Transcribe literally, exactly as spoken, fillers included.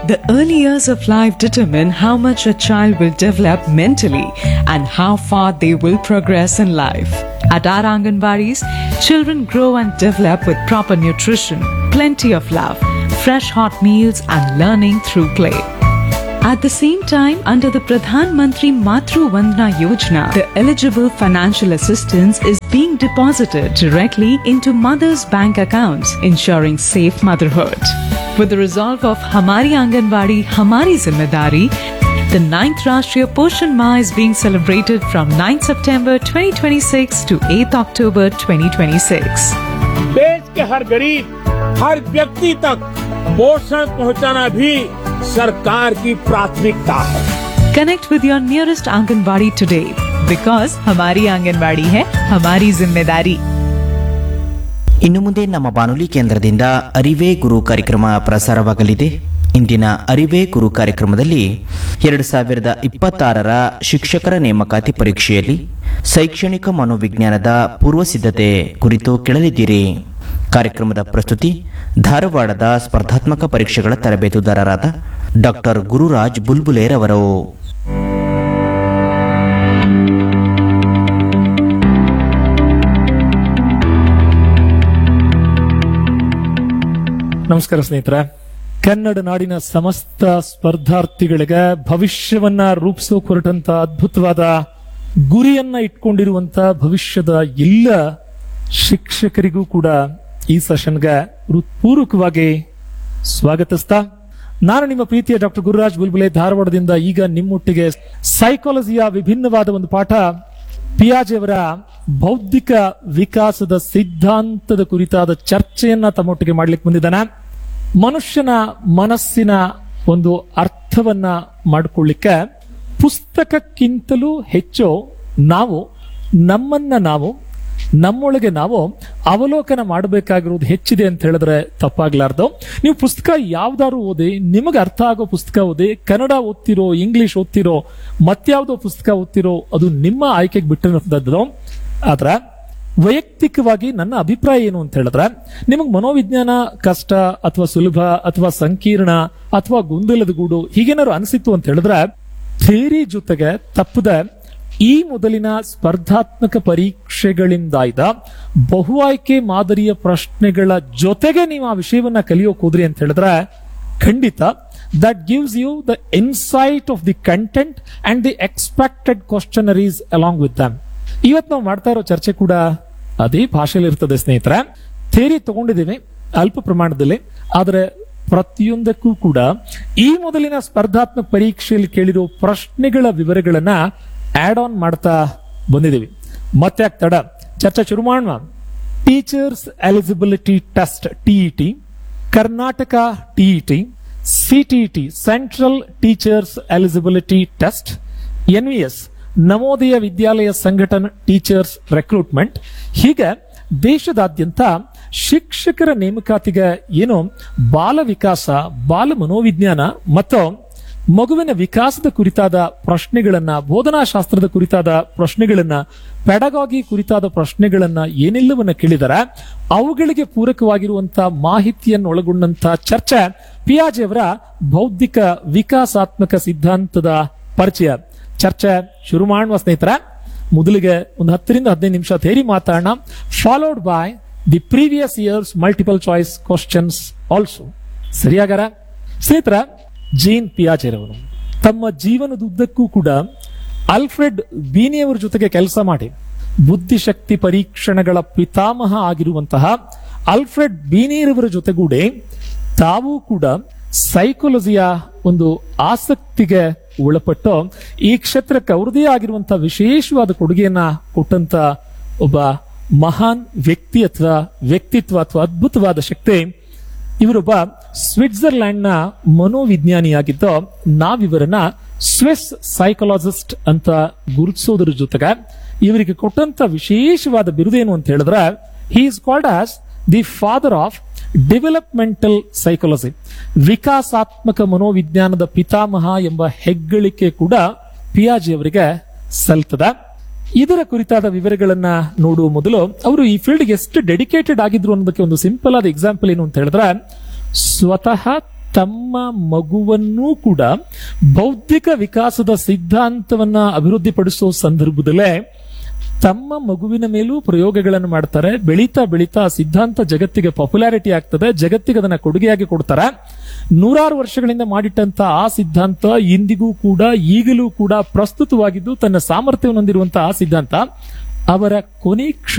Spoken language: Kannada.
The early years of life determine how much a child will develop mentally and how far they will progress in life. At our Anganwadis, children grow and develop with proper nutrition, plenty of love, fresh hot meals and learning through play. At the same time, under the Pradhan Mantri Matru Vandana Yojana, the eligible financial assistance is being deposited directly into mothers' bank accounts, ensuring safe motherhood. With the resolve of Hamari Anganwadi, Hamari Zimmedari, the ninth Rashtriya Poshan Ma is being celebrated from ninth September twenty twenty-six to eighth October twenty twenty-six. देश के हर गरीब, हर व्यक्ति तक पोषण पहुंचाना भी सरकार की प्राथमिकता है. Connect with your nearest Anganwadi today because हमारी आंगनवाड़ी है हमारी जिम्मेदारी. ಇನ್ನು ಮುಂದೆ ನಮ್ಮ ಬಾನುಲಿ ಕೇಂದ್ರದಿಂದ ಅರಿವೇ ಗುರು ಕಾರ್ಯಕ್ರಮ ಪ್ರಸಾರವಾಗಲಿದೆ. ಇಂದಿನ ಅರಿವೇ ಗುರು ಕಾರ್ಯಕ್ರಮದಲ್ಲಿ ಎರಡು ಸಾವಿರದ ಇಪ್ಪತ್ತಾರರ ಶಿಕ್ಷಕರ ನೇಮಕಾತಿ ಪರೀಕ್ಷೆಯಲ್ಲಿ ಶೈಕ್ಷಣಿಕ ಮನೋವಿಜ್ಞಾನದ ಪೂರ್ವ ಸಿದ್ಧತೆ ಕುರಿತು ಕೇಳಲಿದ್ದೀರಿ. ಕಾರ್ಯಕ್ರಮದ ಪ್ರಸ್ತುತಿ ಧಾರವಾಡದ ಸ್ಪರ್ಧಾತ್ಮಕ ಪರೀಕ್ಷೆಗಳ ತರಬೇತುದಾರರಾದ ಡಾಕ್ಟರ್ ಗುರುರಾಜ್ ಬುಲ್ಬುಲೇರವರು. ನಮಸ್ಕಾರ ಸ್ನೇಹಿತರೆ. ಕನ್ನಡ ನಾಡಿನ ಸಮಸ್ತ ಸ್ಪರ್ಧಾರ್ಥಿಗಳಿಗೆ ಭವಿಷ್ಯವನ್ನ ರೂಪಿಸೋಕೆ ಹೊರಟಂತ ಅದ್ಭುತವಾದ ಗುರಿಯನ್ನ ಇಟ್ಕೊಂಡಿರುವಂತ ಭವಿಷ್ಯದ ಎಲ್ಲ ಶಿಕ್ಷಕರಿಗೂ ಕೂಡ ಈ ಸೆಷನ್ಗೆ ಹೃತ್ಪೂರ್ವಕವಾಗಿ ಸ್ವಾಗತಿಸ್ತಾ ನಾನು ನಿಮ್ಮ ಪ್ರೀತಿಯ ಡಾಕ್ಟರ್ ಗುರುರಾಜ್ ಬುಲ್ಬುಲೆ ಧಾರವಾಡದಿಂದ ಈಗ ನಿಮ್ಮೊಟ್ಟಿಗೆ ಸೈಕಾಲಜಿಯ ವಿಭಿನ್ನವಾದ ಒಂದು ಪಾಠ ಪಿಯಾಜೆಯವರ ಬೌದ್ಧಿಕ ವಿಕಾಸದ ಸಿದ್ಧಾಂತದ ಕುರಿತಾದ ಚರ್ಚೆಯನ್ನ ತಮ್ಮೊಟ್ಟಿಗೆ ಮಾಡ್ಲಿಕ್ಕೆ ಬಂದಿದ್ದಾನೆ. ಮನುಷ್ಯನ ಮನಸ್ಸಿನ ಒಂದು ಅರ್ಥವನ್ನ ಮಾಡಿಕೊಳ್ಳಿಕ್ಕೆ ಪುಸ್ತಕಕ್ಕಿಂತಲೂ ಹೆಚ್ಚು ನಾವು ನಮ್ಮನ್ನ ನಾವು ನಮ್ಮೊಳಗೆ ನಾವು ಅವಲೋಕನ ಮಾಡಬೇಕಾಗಿರೋದು ಹೆಚ್ಚಿದೆ ಅಂತ ಹೇಳಿದ್ರೆ ತಪ್ಪಾಗ್ಲಾರ್ದು. ನೀವು ಪುಸ್ತಕ ಯಾವ್ದಾದ್ರು ಓದಿ, ನಿಮಗೆ ಅರ್ಥ ಆಗೋ ಪುಸ್ತಕ ಓದಿ, ಕನ್ನಡ ಓದ್ತಿರೋ, ಇಂಗ್ಲಿಷ್ ಓದ್ತಿರೋ, ಮತ್ಯಾವುದೋ ಪುಸ್ತಕ ಓದ್ತಿರೋ, ಅದು ನಿಮ್ಮ ಆಯ್ಕೆಗೆ ಬಿಟ್ಟಿರೋದು. ಆದ್ರೆ ವೈಯಕ್ತಿಕವಾಗಿ ನನ್ನ ಅಭಿಪ್ರಾಯ ಏನು ಅಂತ ಹೇಳಿದ್ರೆ, ನಿಮಗೆ ಮನೋವಿಜ್ಞಾನ ಕಷ್ಟ ಅಥವಾ ಸುಲಭ ಅಥವಾ ಸಂಕೀರ್ಣ ಅಥವಾ ಗೊಂದಲದ ಗೂಡು ಹೀಗೇನಾದ್ರು ಅನಿಸಿತ್ತು ಅಂತ ಹೇಳಿದ್ರೆ, ಥಿಯರಿ ಜೊತೆಗೆ ತಪ್ಪದೆ ಈ ಮೊದಲಿನ ಸ್ಪರ್ಧಾತ್ಮಕ ಪರೀಕ್ಷೆಗಳಿಂದಾಯ್ದ ಬಹು ಆಯ್ಕೆ ಮಾದರಿಯ ಪ್ರಶ್ನೆಗಳ ಜೊತೆಗೆ ನೀವು ಆ ವಿಷಯವನ್ನ ಕಲಿಯೋಕೆ ಹೋದ್ರಿ ಅಂತ ಹೇಳಿದ್ರೆ ಖಂಡಿತ that gives you the insight of the content and the expected questionnaires along with them. ಇವತ್ತು ನಾವು ಮಾಡ್ತಾ ಇರೋ ಚರ್ಚೆ ಕೂಡ ಅದೇ ಭಾಷೆಯಲ್ಲಿ ಇರ್ತದೆ ಸ್ನೇಹಿತರೆ. ಥಿಯರಿ ತಗೊಂಡಿದ್ದೀವಿ ಅಲ್ಪ ಪ್ರಮಾಣದಲ್ಲಿ, ಆದರೆ ಪ್ರತಿಯೊಂದಕ್ಕೂ ಕೂಡ ಈ ಮೊದಲಿನ ಸ್ಪರ್ಧಾತ್ಮಕ ಪರೀಕ್ಷೆಯಲ್ಲಿ ಕೇಳಿರೋ ಪ್ರಶ್ನೆಗಳ ವಿವರಗಳನ್ನ ಆಡ್ ಆನ್ ಮಾಡ್ತಾ ಬಂದಿದ್ದೀವಿ. ಮತ್ತೆ ತಡ ಚರ್ಚೆ ಶುರು ಮಾಡೋಣ. Teachers eligibility test TET, Karnataka TET, CTET central teachers eligibility test, NVS Navodaya Vidyalaya ಸಂಘಟನಾ ಟೀಚರ್ಸ್ ರೆಕ್ರೂಟ್ಮೆಂಟ್, ಹೀಗೆ ದೇಶದಾದ್ಯಂತ ಶಿಕ್ಷಕರ ನೇಮಕಾತಿಗೆ ಏನು ಬಾಲ ವಿಕಾಸ, ಬಾಲ ಮನೋವಿಜ್ಞಾನ ಮತ್ತು ಮಗುವಿನ ವಿಕಾಸದ ಕುರಿತಾದ ಪ್ರಶ್ನೆಗಳನ್ನ, ಬೋಧನಾ ಶಾಸ್ತ್ರದ ಕುರಿತಾದ ಪ್ರಶ್ನೆಗಳನ್ನ, ಪೆಡಗಾಗಿ ಕುರಿತಾದ ಪ್ರಶ್ನೆಗಳನ್ನ ಏನೆಲ್ಲವನ್ನ ಕೇಳಿದರೆ ಅವುಗಳಿಗೆ ಪೂರಕವಾಗಿರುವಂತಹ ಮಾಹಿತಿಯನ್ನು ಒಳಗೊಂಡಂತ ಚರ್ಚೆ ಪಿಯಾಜೆ ಅವರ ಬೌದ್ಧಿಕ ವಿಕಾಸಾತ್ಮಕ ಸಿದ್ಧಾಂತದ ಪರಿಚಯ. ಚರ್ಚೆ ಶುರು ಮಾಡುವ ಸ್ನೇಹಿತರ. ಮೊದಲಿಗೆ ಒಂದು ಹತ್ತರಿಂದ ಹದಿನೈದು ನಿಮಿಷ ಥಿಯರಿ ಮಾತಾಡೋಣ, followed by the previous years multiple choice questions also. ಸರಿಯಾಗಾರ ಸ್ನೇಹಿತರ? ಜೀನ್ ಪಿಯಾಜೆರವರು ತಮ್ಮ ಜೀವನದುದ್ದಕ್ಕೂ ಕೂಡ ಆಲ್ಫ್ರೆಡ್ ಬೀನಿಯವರ ಜೊತೆಗೆ ಕೆಲಸ ಮಾಡಿ ಬುದ್ಧಿಶಕ್ತಿ ಪರೀಕ್ಷಣಗಳ ಪಿತಾಮಹ ಆಗಿರುವಂತಹ ಆಲ್ಫ್ರೆಡ್ ಬೀನಿಯವರ ಜೊತೆಗೂಡೆ ತಾವು ಕೂಡ ಸೈಕಾಲಜಿಯ ಒಂದು ಆಸಕ್ತಿಗೆ ಒಳಪಟ್ಟು ಈ ಕ್ಷೇತ್ರಕ್ಕೆ ಅವರದೇ ಆಗಿರುವಂತಹ ವಿಶೇಷವಾದ ಕೊಡುಗೆಯನ್ನ ಕೊಟ್ಟಂತ ಒಬ್ಬ ಮಹಾನ್ ವ್ಯಕ್ತಿ ಅಥವಾ ವ್ಯಕ್ತಿತ್ವ ಅಥವಾ ಅದ್ಭುತವಾದ ಶಕ್ತಿ. ಇವರೊಬ್ಬ ಸ್ವಿಟ್ಜರ್ಲ್ಯಾಂಡ್ ನ ಮನೋವಿಜ್ಞಾನಿಯಾಗಿದ್ದು ನಾವಿವರನ್ನ ಸ್ವಿಸ್ ಸೈಕಾಲಜಿಸ್ಟ್ ಅಂತ ಗುರುತಿಸೋದ್ರ ಜೊತೆಗೆ ಇವರಿಗೆ ಕೊಟ್ಟಂತ ವಿಶೇಷವಾದ ಬಿರುದೇನು ಅಂತ ಹೇಳಿದ್ರೆ, he is called as the father of developmental psychology, ವಿಕಾಸಾತ್ಮಕ ಮನೋವಿಜ್ಞಾನದ ಪಿತಾಮಹ ಎಂಬ ಹೆಗ್ಗಳಿಕೆ ಕೂಡ ಪಿಯಾಜೆ ಅವರಿಗೆ ಸಲ್ತದ. ಇದರ ಕುರಿತಾದ ವಿವರಗಳನ್ನ ನೋಡುವ ಮೊದಲು ಅವರು ಈ ಫೀಲ್ಡ್ಗೆ ಎಷ್ಟು ಡೆಡಿಕೇಟೆಡ್ ಆಗಿದ್ರು ಅನ್ನೋದಕ್ಕೆ ಒಂದು ಸಿಂಪಲ್ ಆದ ಎಕ್ಸಾಂಪಲ್ ಏನು ಅಂತ ಹೇಳಿದ್ರೆ, ಸ್ವತಃ ತಮ್ಮ ಮಗುವನ್ನೂ ಕೂಡ ಬೌದ್ಧಿಕ ವಿಕಾಸದ ಸಿದ್ಧಾಂತವನ್ನ ಅಭಿವೃದ್ಧಿಪಡಿಸುವ ಸಂದರ್ಭದಲ್ಲೇ ತಮ್ಮ ಮಗುವಿನ ಮೇಲೂ ಪ್ರಯೋಗಗಳನ್ನು ಮಾಡ್ತಾರೆ. ಬೆಳೀತಾ ಬೆಳೀತಾ ಆ ಸಿದ್ಧಾಂತ ಜಗತ್ತಿಗೆ ಪಾಪ್ಯುಲಾರಿಟಿ ಆಗ್ತದೆ, ಜಗತ್ತಿಗೆ ಅದನ್ನ ಕೊಡುಗೆಯಾಗಿ ಕೊಡ್ತಾರೆ. ನೂರಾರು ವರ್ಷಗಳಿಂದ ಮಾಡಿಟ್ಟಂತ ಆ ಸಿದ್ಧಾಂತ ಇಂದಿಗೂ ಕೂಡ ಈಗಲೂ ಕೂಡ ಪ್ರಸ್ತುತವಾಗಿದ್ದು ತನ್ನ ಸಾಮರ್ಥ್ಯವನ್ನು ಹೊಂದಿರುವಂತಹ ಆ ಸಿದ್ಧಾಂತ ಅವರ ಕೊನೆ